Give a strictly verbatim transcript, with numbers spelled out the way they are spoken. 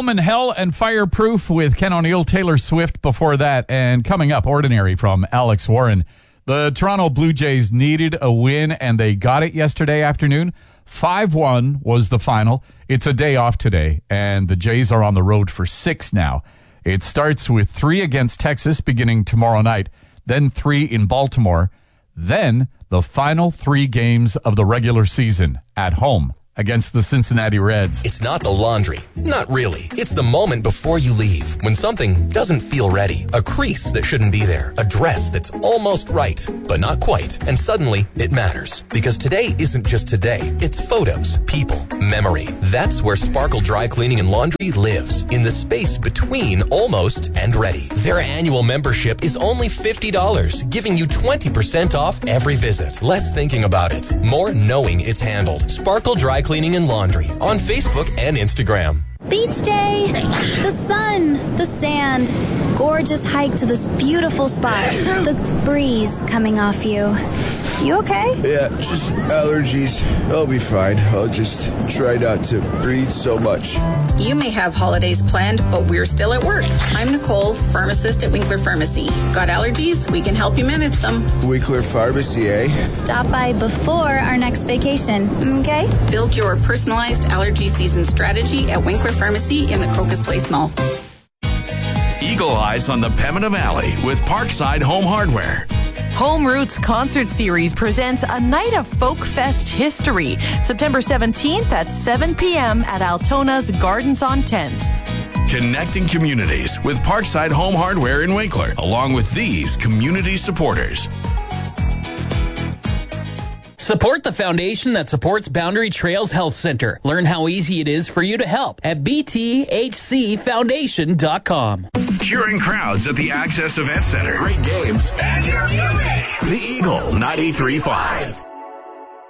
Coleman, Hell and Fireproof with Ken O'Neill, Taylor Swift before that. And coming up, Ordinary from Alex Warren. The Toronto Blue Jays needed a win, and they got it yesterday afternoon. five one was the final. It's a day off today, and the Jays are on the road for six now. It starts with three against Texas beginning tomorrow night, then three in Baltimore, then the final three games of the regular season at home against the Cincinnati Reds. It's not the laundry. Not really. It's the moment before you leave, when something doesn't feel ready. A crease that shouldn't be there. A dress that's almost right, but not quite. And suddenly, it matters. Because today isn't just today. It's photos, people, memory. That's where Sparkle Dry Cleaning and Laundry lives. In the space between almost and ready. Their annual membership is only fifty dollars, giving you twenty percent off every visit. Less thinking about it, more knowing it's handled. Sparkle Dry Cleaning and Laundry on Facebook and Instagram. Beach day, the sun, the sand, gorgeous hike to this beautiful spot, the breeze coming off you. You okay? Yeah, just allergies. I'll be fine. I'll just try not to breathe so much. You may have holidays planned, but we're still at work. I'm Nicole, pharmacist at Winkler Pharmacy. Got allergies? We can help you manage them. Winkler Pharmacy, eh? Stop by before our next vacation, okay? Build your personalized allergy season strategy at Winkler Pharmacy in the Crocus Place Mall. Eagle Eyes on the Pembina Valley with Parkside Home Hardware. Home Roots Concert Series presents a night of folk fest history. September seventeenth at seven p.m. at Altona's Gardens on tenth. Connecting communities with Parkside Home Hardware in Winkler, along with these community supporters. Support the foundation that supports Boundary Trails Health Center. Learn how easy it is for you to help at b t h c foundation dot com. Cheering crowds at the Access Event Center. Great games. And your music. The Eagle ninety-three point five.